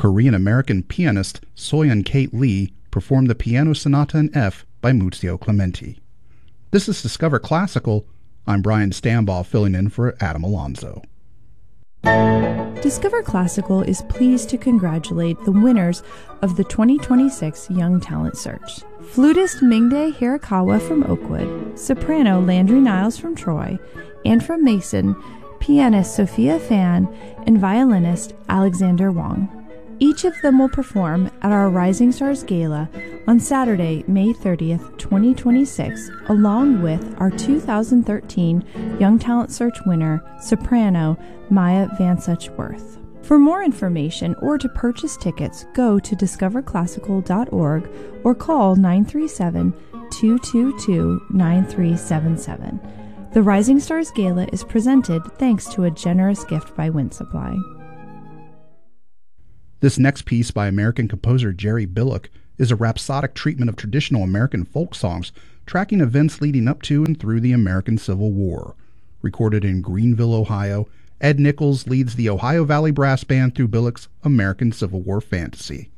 Korean-American pianist Soyeon Kate Lee performed the Piano Sonata in F by Muzio Clementi. This is Discover Classical. I'm Brian Stambaugh filling in for Adam Alonso. Discover Classical is pleased to congratulate the winners of the 2026 Young Talent Search. Flutist Mingde Hirakawa from Oakwood, soprano Landry Niles from Troy, and from Mason, pianist Sophia Fan, and violinist Alexander Wong. Each of them will perform at our Rising Stars Gala on Saturday, May 30th, 2026, along with our 2013 Young Talent Search winner, soprano Maya Vansuch-Worth. For more information or to purchase tickets, go to discoverclassical.org or call 937-222-9377. The Rising Stars Gala is presented thanks to a generous gift by Wind Supply. This next piece by American composer Jerry Billick is a rhapsodic treatment of traditional American folk songs, tracking events leading up to and through the American Civil War. Recorded in Greenville, Ohio, Ed Nichols leads the Ohio Valley Brass Band through Billick's American Civil War fantasy.